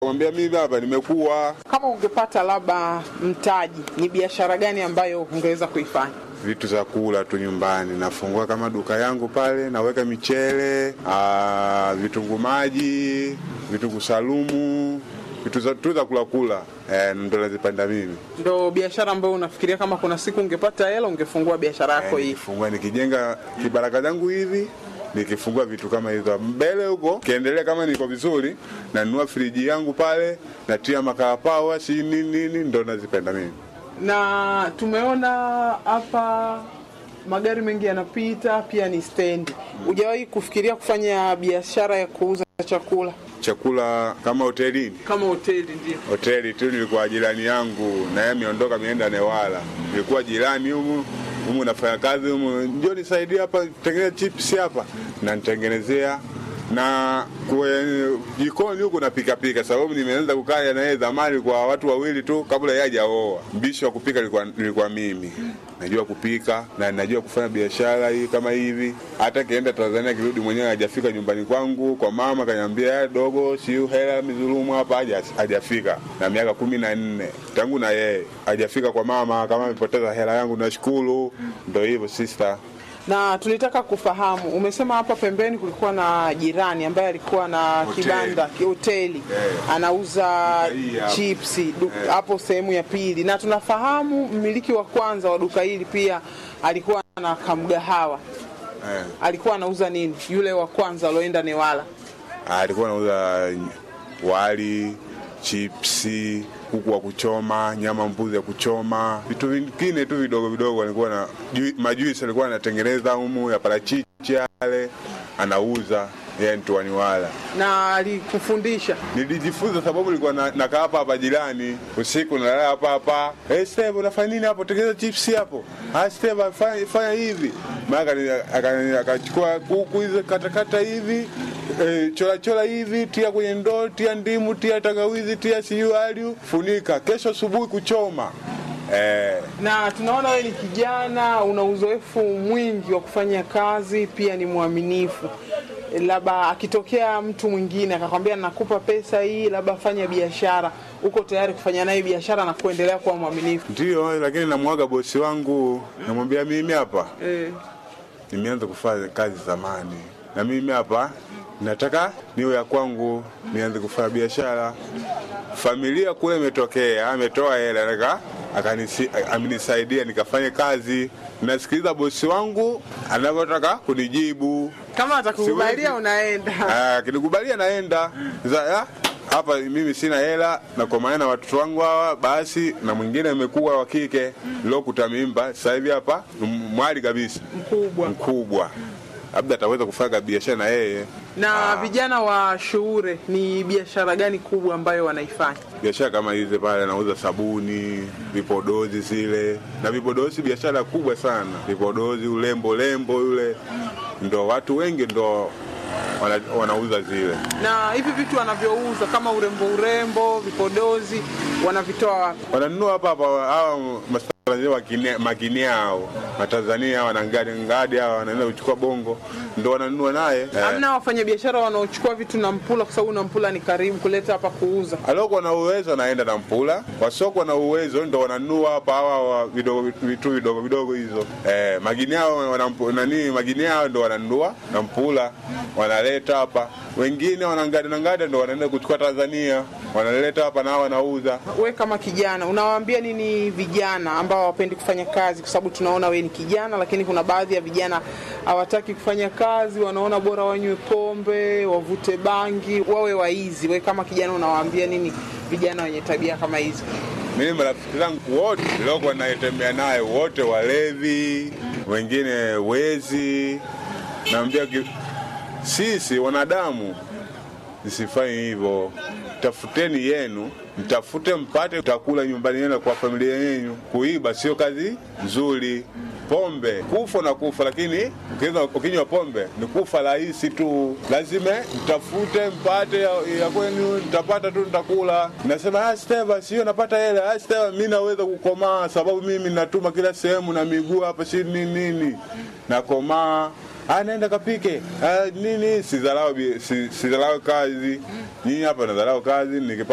Mwambia mimi hapa nimekuwa. Kama ungepata labda mtaji, ni biashara gani ambayo ungeweza kuifanya? Vitu za kula tu nyumbani, nafungua kama duka yangu pale, naweka michele, vitunguu maji, vitunguu salumu, vitu za kula. Ndo nazipanda mimi. Ndo biashara ambayo unafikiria kama kuna siku ungepata hela ungefungua biashara yako hii? Nifungua nikijenga kibaraka zangu hivi, nikifungua vitu kama hizo. Mbele huko kiendelea kama niko vizuri, nanunua friji yangu pale, natia makaa power, si nini, ndo nazipenda mimi. Na tumeona hapa magari mengi yanapita, pia ni stendi. Hujawahi kufikiria kufanya biashara ya kuuza chakula? Chakula kama hotelini? Kama hoteli ndio. Hoteli tu nilikuwa jirani yangu, na yeye ameondoka ameenda Newala. Nilikuwa jirani humu nafanya kazi humu, njoo nisaidie hapa tengeneza chips hapa, na nitengenezea. Na kwa jikoni huko napika sababu nimeanza kukaa na yeye zamani kwa watu wawili tu kabla yeye hajaoa. Mbishi wa kupika nilikuwa mimi. Najua kupika na najua kufanya biashara hii kama hivi. Hata kienda Tanzania kirudi mwenyewe hajafika nyumbani kwangu kwa mama, kaniambia dogo si hela mizulumu hapa, hajafika. Na miaka 14 tangu na yeye hajafika kwa mama, kama amepoteza hela yangu nashukuru. Ndio hivyo sister. Na tulitaka kufahamu, umesema hapa pembeni kulikuwa na jirani ambaye alikuwa na kibanda, hoteli, anauza chips hapo sehemu ya pili. Na tunafahamu mmiliki wa kwanza wa duka hili pia alikuwa na kamgahawa. Alikuwa anauza nini? Yule wa kwanza aloenda Newala. Alikuwa anauza wali, chipsi, kuku wa kuchoma, nyama mbuzi ya kuchoma, vitu vingine tu vidogo alikuwa na majuisi alikuwa anatengeneza humu ya parachichi yale anauza yeye mtu wa Newala. Na alikufundisha? Nilijifunza sababu nilikuwa nakaa hapa jirani, usiku nalala hapa. Steve unafanya nini hapo? Tengeneza chips hapo. Steve fanya hivi. Maka akachukua kuku hizo katakata hivi, chola hivi, tia kwenye ndoo, tia ndimu, tia tangawizi, tia siualiu, funika. Kesho asubuhi kuchoma. Na tunaona wewe ni kijana, una uzoefu mwingi wa kufanya kazi, pia ni mwaminifu. Labda akitokea mtu mwingine akakwambia nakupa pesa hii, labda fanya biashara, uko tayari kufanya naye biashara na kuendelea kuwa mwaminifu? Ndio, lakini namwaga bosi wangu, namwambia mimi hapa nimeanza kufanya kazi zamani, na mimi hapa nataka niwe ya kwangu, nianze kufanya biashara. Familia kule imetokea, ametoa hela amenisaidia nikafanye kazi. Nasikiliza bosi wangu anavyotaka kunijibu. Kama atakukubalia unaenda. Kinikubalia naenda. Hapa mimi sina hela na kwa maana watoto wangu hawa basi, na mwingine amekuwa wa kike leo kutamimba sasa hivi hapa mwali kabisa mkubwa. Labda ataweza kufanya biashara na yeye. Na vijana wa Shuure ni biashara gani kubwa ambayo wanaifanya? Biashara kama hizi pale, anauza sabuni, vipodozi zile. Na vipodozi biashara kubwa sana. Vipodozi, ulembo yule. Ndo watu wengi ndo wanauza zile. Na hivi vitu wanavyouza kama urembo, vipodozi, wanavitoa wapi? Wananunua hapa hao makini hao Matanzania wanangadi hao wanaenda kuchukua Bongo, ndo wananunua naye. Hamna wafanya biashara wanaochukua vitu na Mpula, kwa sababu na Mpula ni karibu kuleta hapa kuuza? Aloko na uwezo naenda na Mpula, wasoko na uwezo ndo wananunua hapa hawa vitu vidogo hizo. Magini hao magini hao ndo wananunua na Mpula wanaleta hapa. Wengine wanangadi ndo wanaenda kuchukua Tanzania, wanaleta hapa na wanauza. Wewe kama kijana unawaambia nini vijana ambao hawapendi kufanya kazi? Kwa sababu tunaona wewe ni kijana, lakini kuna baadhi ya vijana hawataki kufanya kazi, wanaona bora wanywe pombe, wavute bangi, wawe waizi. Wewe kama kijana unawaambia nini vijana wenye tabia kama hizo? Mimi marafiki zangu wote nilikuwa naitembea naye wote walevi, wengine wezi. Naambia sisi wanadamu msifanye hivyo. Tafuteni yenu, mtafute mpate utakula nyumbani yenu kwa familia yenu. Kuiba sio kazi nzuri. Pombe kufa, lakini ukinywa pombe ni kufa rahisi tu. Lazima mtafute mpate ya kwenu, mtapata tu nitakula. Nasema Steva sio napata hela. Steva mimi naweza kukomaa sababu mimi natuma kila sehemu na miguu hapa si nini. Nakomaa. Anaenda kapike. Nini sidharau kazi. Nyinyi hapa nadharau kazi.